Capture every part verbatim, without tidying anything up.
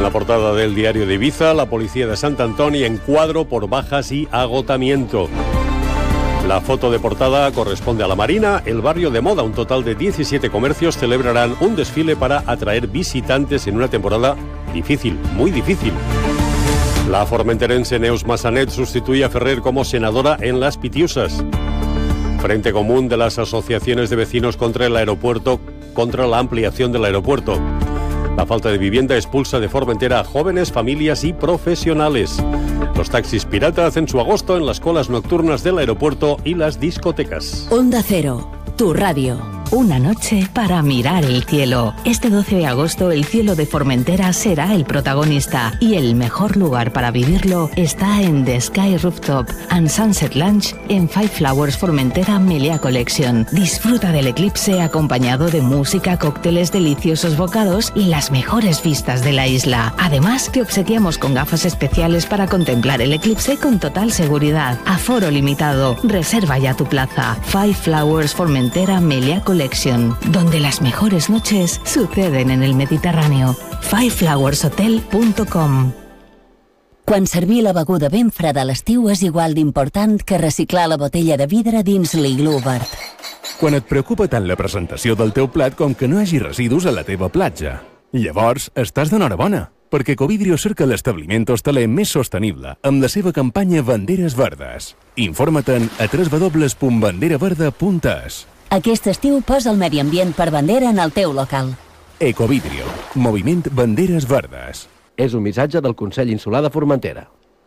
la portada del diario de Ibiza, la policía de Sant Antoni en cuadro por bajas y agotamiento. La foto de portada corresponde a la Marina, el barrio de moda. Un total de diecisiete comercios celebrarán un desfile para atraer visitantes en una temporada difícil, muy difícil. La formenterense Neus Massanet sustituye a Ferrer como senadora en Las Pitiusas. Frente común de las asociaciones de vecinos contra el aeropuerto, contra la ampliación del aeropuerto. La falta de vivienda expulsa de Formentera a jóvenes, familias y profesionales. Los taxis pirata hacen su agosto en las colas nocturnas del aeropuerto y las discotecas. Onda Cero, tu radio. Una noche para mirar el cielo. Este doce de agosto el cielo de Formentera será el protagonista y el mejor lugar para vivirlo está en The Sky Rooftop and Sunset Lounge en Five Flowers Formentera Melia Collection. Disfruta del eclipse acompañado de música, cócteles, deliciosos bocados y las mejores vistas de la isla. Además, te obsequiamos con gafas especiales para contemplar el eclipse con total seguridad. Aforo limitado. Reserva ya tu plaza. Five Flowers Formentera Melia Collection, donde las mejores noches suceden en el Mediterráneo. five flowers hotel punto com. Quan servir la beguda ben freda a l'estiu és igual d'important que reciclar la botella de vidre dins l'iglú verd. Quan et preocupa tant la presentació del teu plat com que no hi hagi residus a la teva platja. Llavors, estàs d'enhorabona, perquè Ecovidrio cerca l'establiment hostaler més sostenible amb la seva campanya Banderes Verdes. Informa't-en a w w w punt bandera verda punt es. Aquest estiu posa el medi ambient per bandera en el teu local. Ecovidrio, moviment Banderes Verdes. És un missatge del Consell Insular de Formentera.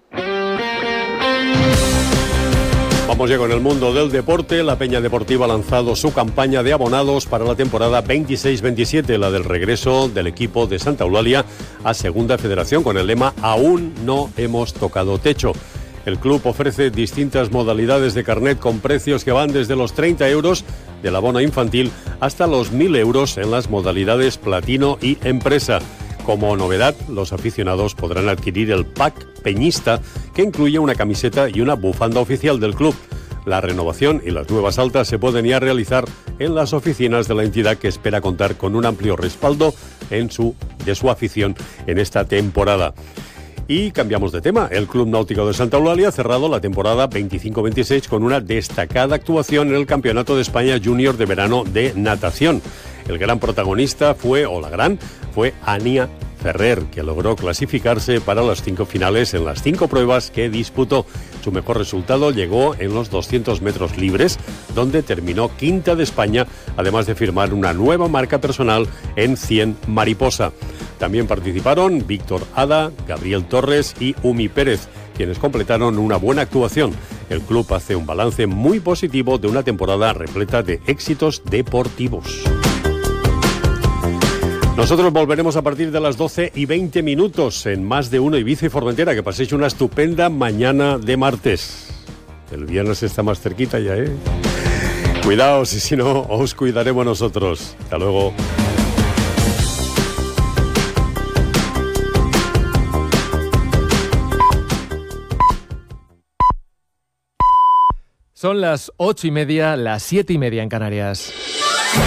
Vamos ya con el mundo del deporte. La Peña Deportiva ha lanzado su campaña de abonados para la temporada veintiséis veintisiete, la del regreso del equipo de Santa Eulalia a Segunda Federación, con el lema Aún no hemos tocado techo. El club ofrece distintas modalidades de carnet con precios que van desde los treinta euros del abono infantil hasta los mil euros en las modalidades platino y empresa. Como novedad, los aficionados podrán adquirir el pack peñista, que incluye una camiseta y una bufanda oficial del club. La renovación y las nuevas altas se pueden ya realizar en las oficinas de la entidad, que espera contar con un amplio respaldo en su, de su afición en esta temporada. Y cambiamos de tema. El Club Náutico de Santa Eulalia ha cerrado la temporada veinticinco veintiséis con una destacada actuación en el Campeonato de España Junior de Verano de Natación. El gran protagonista fue, o la gran, fue Ania Ferrer, que logró clasificarse para las cinco finales en las cinco pruebas que disputó. Su mejor resultado llegó en los doscientos metros libres, donde terminó quinta de España, además de firmar una nueva marca personal en cien mariposa. También participaron Víctor Ada, Gabriel Torres y Umi Pérez, quienes completaron una buena actuación. El club hace un balance muy positivo de una temporada repleta de éxitos deportivos. Nosotros volveremos a partir de las doce y veinte minutos en Más de Uno Ibiza y Formentera. Que paséis una estupenda mañana de martes. El viernes está más cerquita ya, ¿eh? Cuidaos, y si no, os cuidaremos nosotros. Hasta luego. Son las ocho y media, las siete y media en Canarias.